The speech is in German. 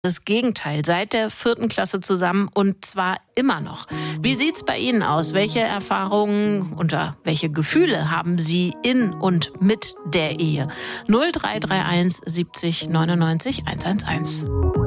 Das Gegenteil, seit der 4. Klasse zusammen und zwar immer noch. Wie sieht's bei Ihnen aus? Welche Erfahrungen und welche Gefühle haben Sie in und mit der Ehe? 0331 70 99 111.